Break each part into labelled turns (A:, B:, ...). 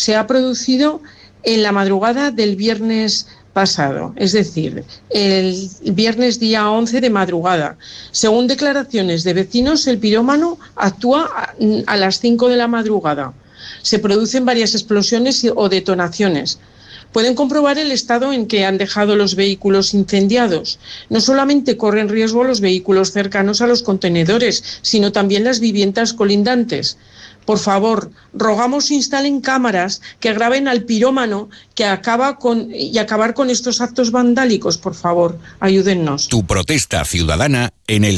A: se ha producido en la madrugada del viernes pasado, es decir, el viernes día 11 de madrugada. Según declaraciones de vecinos, el pirómano actúa a las 5 de la madrugada. Se producen varias explosiones o detonaciones. Pueden comprobar el estado en que han dejado los vehículos incendiados. No solamente corren riesgo los vehículos cercanos a los contenedores, sino también las viviendas colindantes. Por favor, rogamos instalen cámaras que graben al pirómano que acabar con estos actos vandálicos. Por favor, ayúdennos.
B: Tu protesta ciudadana en el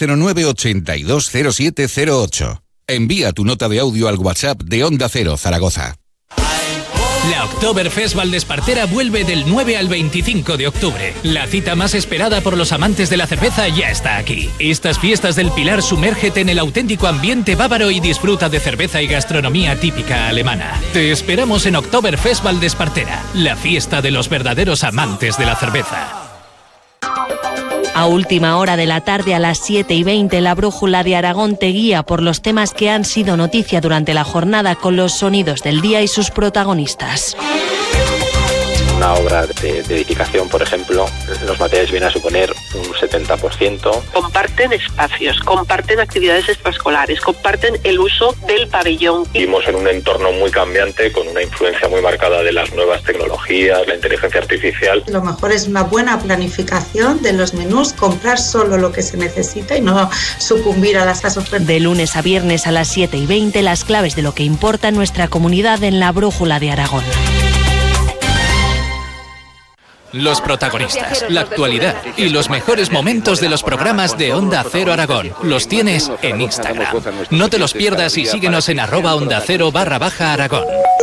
B: 609-820708. Envía tu nota de audio al WhatsApp de Onda Cero Zaragoza.
C: La Oktoberfest Valdespartera vuelve del 9 al 25 de octubre. La cita más esperada por los amantes de la cerveza ya está aquí. Estas fiestas del Pilar, sumérgete en el auténtico ambiente bávaro y disfruta de cerveza y gastronomía típica alemana. Te esperamos en Oktoberfest Valdespartera, la fiesta de los verdaderos amantes de la cerveza.
D: A última hora de la tarde, a las 7:20, la Brújula de Aragón te guía por los temas que han sido noticia durante la jornada con los sonidos del día y sus protagonistas.
E: Una obra de edificación, por ejemplo, los materiales vienen a suponer un 70%.
F: Comparten espacios, comparten actividades extraescolares, comparten el uso del pabellón.
E: Vivimos en un entorno muy cambiante, con una influencia muy marcada de las nuevas tecnologías, la inteligencia artificial.
G: Lo mejor es una buena planificación de los menús, comprar solo lo que se necesita y no sucumbir a las ofertas.
D: De lunes a viernes a las 7:20, las claves de lo que importa en nuestra comunidad en la Brújula de Aragón.
C: Los protagonistas, la actualidad y los mejores momentos de los programas de Onda Cero Aragón los tienes en Instagram. No te los pierdas y síguenos en @OndaCero_Aragón.